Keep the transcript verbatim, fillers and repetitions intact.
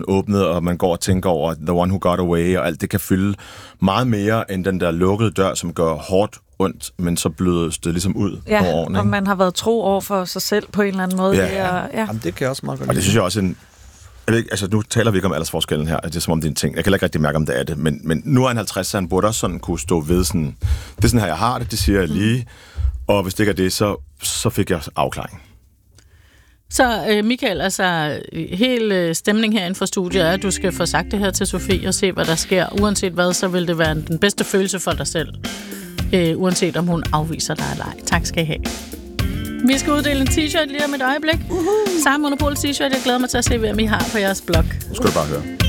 åbnet, og man går og tænker over The One Who Got Away, og alt det kan fylde meget mere end den der lukkede dør, som gør hårdt ondt, men så blødes det ligesom ud ja, over årene. og man har været tro over for sig selv på en eller anden måde. Ja, ja. Ja. Jamen, det kan jeg også meget godt. Og det synes jeg også en... Jeg ved ikke, altså nu taler vi ikke om aldersforskellen her, det er som om det er en ting. Jeg kan ikke rigtig mærke, om det er det, men, men nu er han halvtreds, så han burde også sådan kunne stå ved sådan, det er sådan her, jeg har det, det siger jeg lige, og hvis det ikke er det, så, så fik jeg afklaring. Så øh, Michael, altså hele stemningen herinde fra studiet er, at du skal få sagt det her til Sofie og se, hvad der sker. Uanset hvad, så vil det være den bedste følelse for dig selv. Øh, uanset om hun afviser dig eller ej. Tak skal I have. Vi skal uddele en t-shirt lige om et øjeblik. Uh-huh. Samme Monopol t-shirt. Jeg glæder mig til at se, hvem I har på jeres blog. Nu skal du bare høre.